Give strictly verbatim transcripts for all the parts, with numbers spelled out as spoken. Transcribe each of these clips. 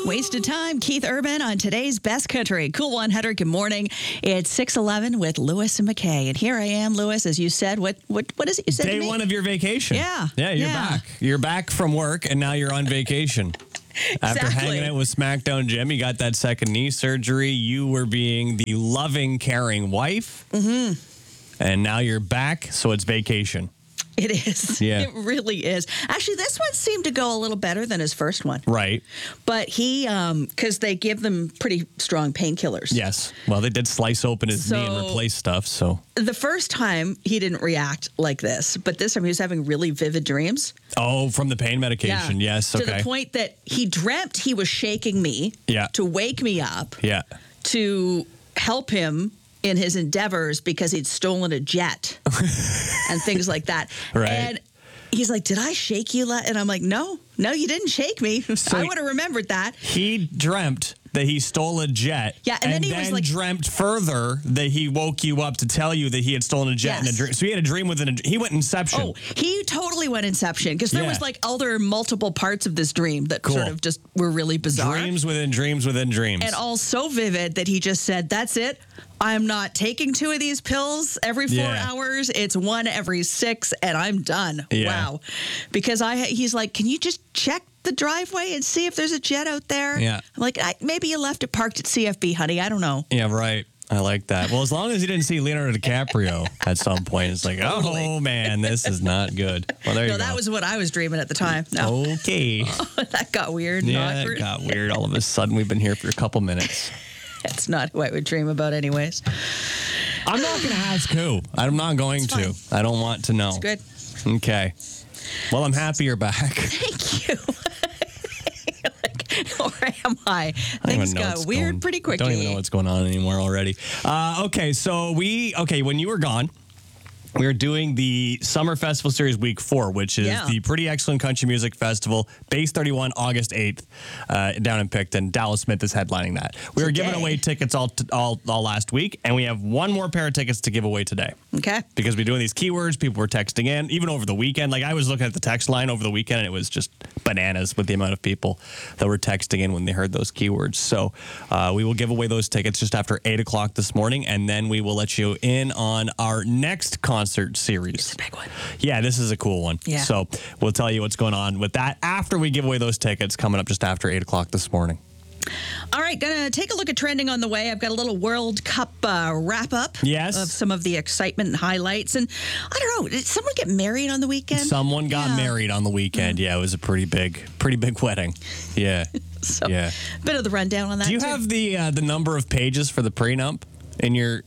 Wasted Time, Keith Urban on today's Best Country. Cool one hundred, good morning. It's six eleven with Lewis and McKay. And here I am, Lewis, as you said. What what what is it you said Day to me? one of your vacation. Yeah. Yeah, you're yeah. back. You're back from work, and now you're on vacation. After Exactly. hanging out with SmackDown Jim, you got that second knee surgery. You were being the loving, caring wife. Mm-hmm. And now you're back, so it's vacation. It is. Yeah. It really is. Actually, this one seemed to go a little better than his first one. Right. But he, um, because they give them pretty strong painkillers. Yes. Well, they did slice open his knee and So- replace stuff, so. The first time he didn't react like this, but this time he was having really vivid dreams. Oh, from the pain medication. Yes, To okay. the point that he dreamt he was shaking me Yeah. to wake me up Yeah. to help him in his endeavors because he'd stolen a jet and things like that. Right. And he's like, did I shake you? la-" And I'm like, no, no, you didn't shake me. So I he- would have remembered that. He dreamt that he stole a jet. Yeah, and then he was like- dreamt further that he woke you up to tell you that he had stolen a jet in a Yes. dream. So he had a dream within a he went Inception. Oh, he totally went Inception because there Yeah. was like other multiple parts of this dream that Cool. sort of just were really bizarre. Dreams within dreams within dreams. And all so vivid that he just said, that's it. I'm not taking two of these pills every four Yeah. hours. It's one every six, and I'm done. Yeah. Wow. Because I, he's like, can you just check the driveway and see if there's a jet out there? Yeah. I'm like, I, maybe you left it parked at C F B, honey. I don't know. Yeah, right. I like that. Well, as long as you didn't see Leonardo DiCaprio at some point, it's like, oh, Totally. man, this is not good. Well, there No, you go. that was what I was dreaming at the time. No, Okay. that got weird and Yeah, awkward. it got weird. All of a sudden, we've been here for a couple minutes. That's not who I would dream about anyways. I'm not going to ask who. I'm not going It's to. fine. I don't want to know. It's good. Okay. Well, I'm happy you're back. Thank you. like, or am I? I don't Things even know got what's weird going- pretty quickly. Don't even know what's going on anymore already. Uh, okay, so we okay when you were gone. We were doing the Summer Festival Series Week four, which is Yeah. the Pretty Excellent Country Music Festival, Base thirty-one, August eighth, uh, down in Picton. Dallas Smith is headlining that. We were giving Today. away tickets all, all all last week, and we have one more pair of tickets to give away today. Okay. Because we're doing these keywords, people were texting in, even over the weekend. Like I was looking at the text line over the weekend, and it was just bananas with the amount of people that were texting in when they heard those keywords. So uh, we will give away those tickets just after eight o'clock this morning, and then we will let you in on our next concert series. It's a big one. Yeah, this is a cool one. Yeah. So we'll tell you what's going on with that after we give away those tickets coming up just after eight o'clock this morning. All right, gonna take a look at trending on the way. I've got a little World Cup uh, wrap up Yes. of some of the excitement and highlights. And I don't know, did someone get married on the weekend? Someone got Yeah. married on the weekend. Yeah, it was a pretty big, pretty big wedding. Yeah. So, Yeah. bit of the rundown on that. Do you too. have the uh, the number of pages for the prenup in your?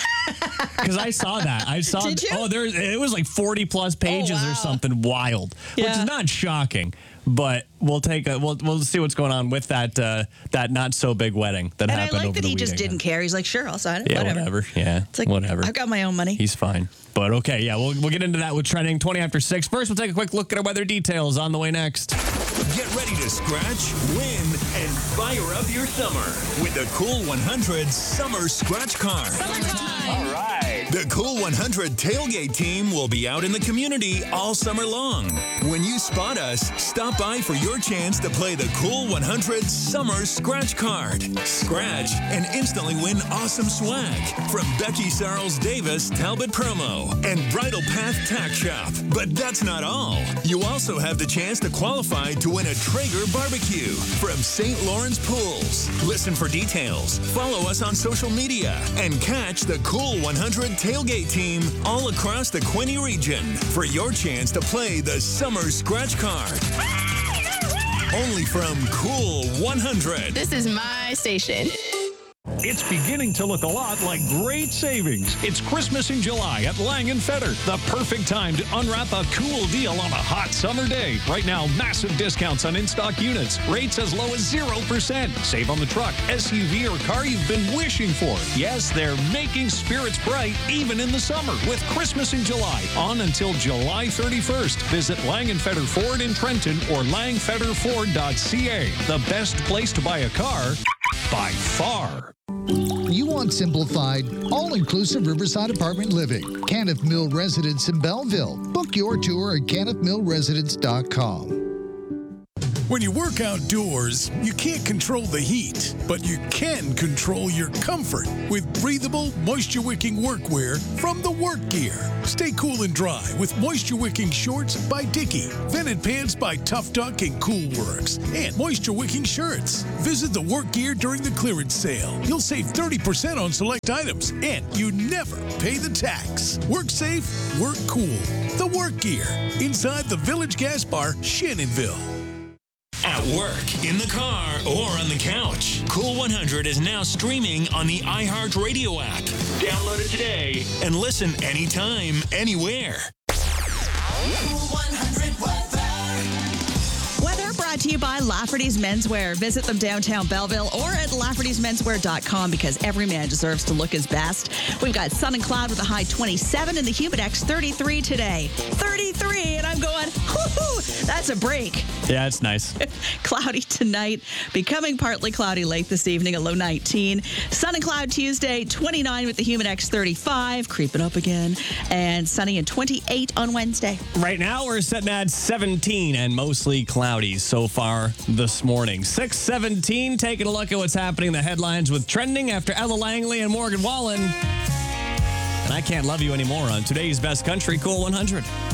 Because I saw that. I saw. Did you? Oh, there. It was like forty plus pages wow. or something wild, which Yeah. is not shocking. But we'll take a. We'll we'll see what's going on with that uh, that not so big wedding that And I happened like over that the he just weekend. didn't care. He's like, sure, I'll sign it. Yeah, whatever. whatever. Yeah, It's like, whatever. I've got my own money. He's fine. But okay, yeah, we'll we'll get into that with trending twenty after six. First, we'll take a quick look at our weather details on the way next. Get ready to scratch, win, and fire up your summer with the Cool one hundred Summer Scratch Card. All right. The Cool one hundred tailgate team will be out in the community all summer long. When you spot us, stop by for your chance to play the Cool one hundred Summer Scratch Card. Scratch and instantly win awesome swag from Becky Sarles Davis Talbot Promo and Bridal Path Tack Shop. But that's not all. You also have the chance to qualify to win a Traeger barbecue from Saint Lawrence Pools. Listen for details, follow us on social media, and catch the Cool one hundred tailgate team all across the Quinte region for your chance to play the Summer Scratch Card. Only from Cool one hundred. This is my station. It's beginning to look a lot like great savings. It's Christmas in July at Lang and Feder. The perfect time to unwrap a cool deal on a hot summer day. Right now, massive discounts on in-stock units. Rates as low as zero percent. Save on the truck, S U V, or car you've been wishing for. Yes, they're making spirits bright even in the summer with Christmas in July on until July thirty-first. Visit Lang and Feder Ford in Trenton or lang feder ford dot c a. The best place to buy a car by far. You want simplified, all-inclusive Riverside apartment living. Kenneth Mill Residence in Belleville. Book your tour at kenneth mill residence dot com. When you work outdoors, you can't control the heat, but you can control your comfort with breathable, moisture-wicking workwear from the Work Gear. Stay cool and dry with moisture-wicking shorts by Dickie, vented pants by Tough Duck and Cool Works, and moisture-wicking shirts. Visit the Work Gear during the clearance sale. You'll save thirty percent on select items, and you never pay the tax. Work safe, work cool. The Work Gear, inside the Village Gas Bar, Shannonville. At work, in the car, or on the couch. Cool one hundred is now streaming on the iHeartRadio app. Download it today and listen anytime, anywhere. Cool one hundred weather. Weather brought to you by Lafferty's Menswear. Visit them downtown Belleville or at laffertys menswear dot com because every man deserves to look his best. We've got sun and cloud with a high twenty-seven and the Humidex thirty-three today. thirty-three, and I'm going, whoo-hoo, that's a break. Yeah, it's nice. Cloudy tonight, becoming partly cloudy late this evening, a low nineteen. Sun and cloud Tuesday, twenty-nine with the Humidex thirty-five, creeping up again, and sunny and twenty-eight on Wednesday. Right now, we're sitting at seventeen and mostly cloudy so far this morning. six seventeen, taking a look at what's happening in the headlines with trending after Ella Langley and Morgan Wallen. And I Can't Love You Anymore on today's Best Country Cool one hundred.